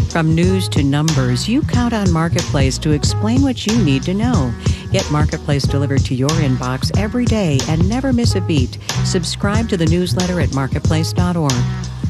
From news to numbers, you count on Marketplace to explain what you need to know. Get Marketplace delivered to your inbox every day and never miss a beat. Subscribe to the newsletter at marketplace.org.